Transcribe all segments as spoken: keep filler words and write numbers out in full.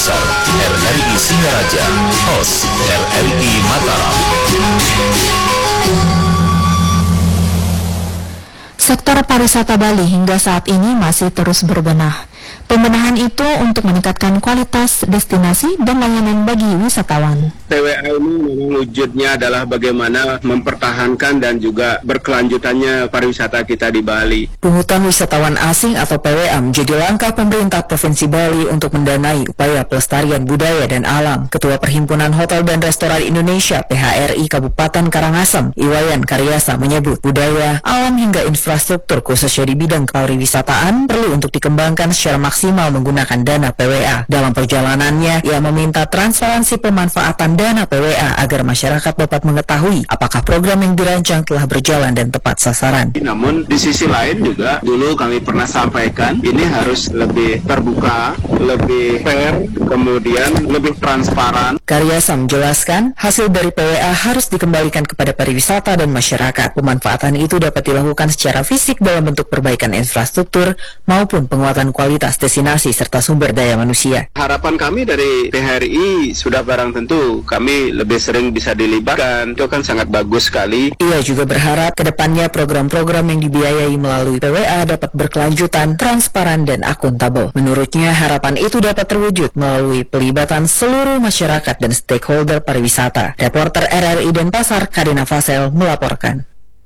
Denpasar, R R I Singaraja, Host R R I Mataram. Sektor pariwisata Bali hingga saat ini masih terus berbenah. Pembenahan itu untuk meningkatkan kualitas destinasi dan layanan bagi wisatawan. P W A ini memang wujudnya adalah bagaimana mempertahankan dan juga berkelanjutannya pariwisata kita di Bali. Pungutan wisatawan asing atau P W A menjadi langkah pemerintah Provinsi Bali untuk mendanai upaya pelestarian budaya dan alam. Ketua Perhimpunan Hotel dan Restoran Indonesia P H R I Kabupaten Karangasem, Iwayan Karyasa menyebut budaya, alam hingga infrastruktur khususnya di bidang pariwisataan perlu untuk dikembangkan secara maksimal menggunakan dana P W A. Dalam perjalanannya, ia meminta transparansi pemanfaatan dana P W A agar masyarakat dapat mengetahui apakah program yang dirancang telah berjalan dan tepat sasaran. Namun di sisi lain juga dulu kami pernah sampaikan ini harus lebih terbuka, lebih fair, kemudian lebih transparan. Karyasa menjelaskan hasil dari P W A harus dikembalikan kepada pariwisata dan masyarakat. Pemanfaatan itu dapat dilakukan secara fisik dalam bentuk perbaikan infrastruktur maupun penguatan kualitas destinasi serta sumber daya manusia. Harapan kami dari P H R I sudah barang tentu kami lebih sering bisa dilibatkan, itu kan sangat bagus sekali. Ia juga berharap kedepannya program-program yang dibiayai melalui P W A dapat berkelanjutan, transparan dan akuntabel. Menurutnya harapan itu dapat terwujud melalui pelibatan seluruh masyarakat dan stakeholder pariwisata. Reporter R R I Denpasar, Kadina Fasel melaporkan.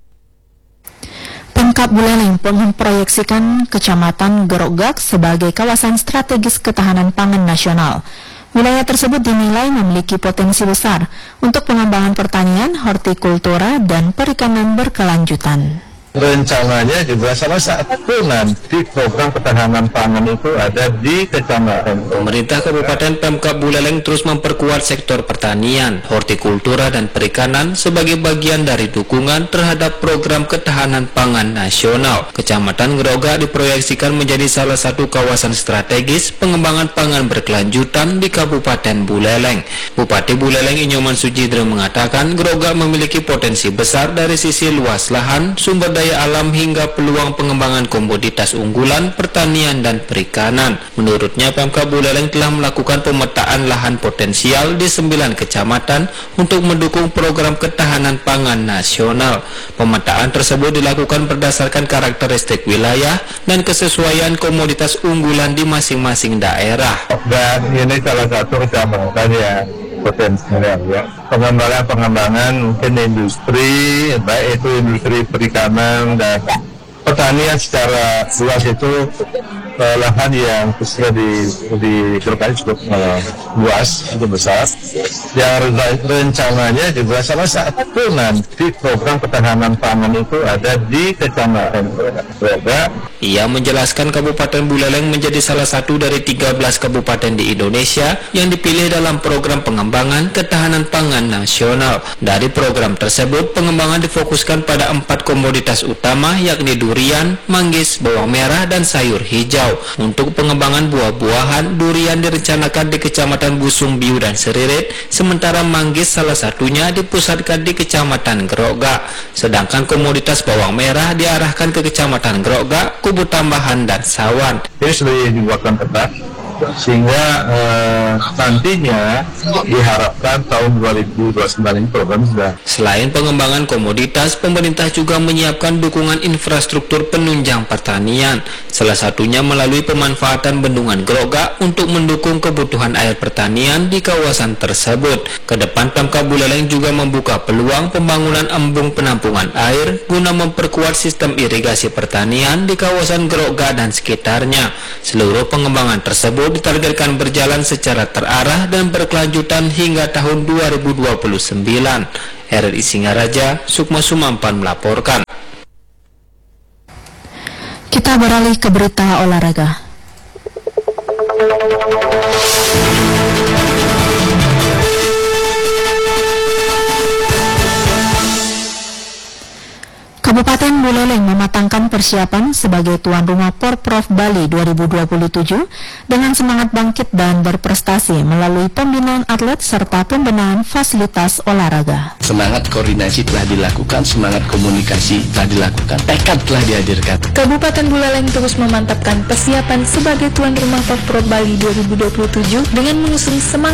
Pemkab Buleleng memproyeksikan Kecamatan Gerogak sebagai kawasan strategis ketahanan pangan nasional. Wilayah tersebut dinilai memiliki potensi besar untuk pengembangan pertanian, hortikultura, dan perikanan berkelanjutan. Rencananya juga salah satu nanti program ketahanan pangan itu ada di kecamatan. Pemerintah Kabupaten Pemkab Buleleng terus memperkuat sektor pertanian, hortikultura dan perikanan sebagai bagian dari dukungan terhadap program ketahanan pangan nasional. Kecamatan Gerogak diproyeksikan menjadi salah satu kawasan strategis pengembangan pangan berkelanjutan di Kabupaten Buleleng. Bupati Buleleng Inyoman Sujidra mengatakan Gerogak memiliki potensi besar dari sisi luas lahan, sumber daya alam hingga peluang pengembangan komoditas unggulan, pertanian dan perikanan. Menurutnya Pemkab Buleleng telah melakukan pemetaan lahan potensial di sembilan kecamatan untuk mendukung program ketahanan pangan nasional. Pemetaan tersebut dilakukan berdasarkan karakteristik wilayah dan kesesuaian komoditas unggulan di masing-masing daerah. Dan ini salah satu kecamatan yang potensial ya. Pengembangan-pengembangan mungkin industri, baik itu industri perikanan dan pertanian secara luas itu eh, lahan yang khususnya di di Gerogak cukup eh, luas, cukup besar. Yang rencananya juga salah satu nanti program ketahanan pangan itu ada di Kecamatan Gerogak. Ia menjelaskan Kabupaten Buleleng menjadi salah satu dari tiga belas kabupaten di Indonesia yang dipilih dalam program pengembangan ketahanan pangan nasional. Dari program tersebut, pengembangan difokuskan pada empat komoditas utama yakni durian, manggis, bawang merah, dan sayur hijau. Untuk pengembangan buah-buahan, durian direncanakan di Kecamatan Busung Biu dan Seririt, sementara manggis salah satunya dipusatkan di Kecamatan Gerogak. Sedangkan komoditas bawang merah diarahkan ke Kecamatan Gerogak, Kubu Tambahan, dan Sawan. Ini sudah dibuatkan ketat sehingga eh, nantinya diharapkan tahun dua ribu dua puluh sembilan ini program sudah. Selain pengembangan komoditas, pemerintah juga menyiapkan dukungan infrastruktur penunjang pertanian, salah satunya melalui pemanfaatan bendungan Gerogak untuk mendukung kebutuhan air pertanian di kawasan tersebut. Kedepan Pemkab Buleleng juga membuka peluang pembangunan embung penampungan air guna memperkuat sistem irigasi pertanian di kawasan Gerogak dan sekitarnya. Seluruh pengembangan tersebut ditargetkan berjalan secara terarah dan berkelanjutan hingga tahun dua ribu dua puluh sembilan. R R I Singaraja, Sukma Sumampan melaporkan. Kita beralih ke berita olahraga. Kabupaten Buleleng mematangkan persiapan sebagai tuan rumah Porprov Bali dua ribu dua puluh tujuh dengan semangat bangkit dan berprestasi melalui pembinaan atlet serta pembenahan fasilitas olahraga. Semangat koordinasi telah dilakukan, semangat komunikasi telah dilakukan, tekad telah dihadirkan. Kabupaten Buleleng terus memantapkan persiapan sebagai tuan rumah Porprov Bali dua ribu dua puluh tujuh dengan mengusung semangat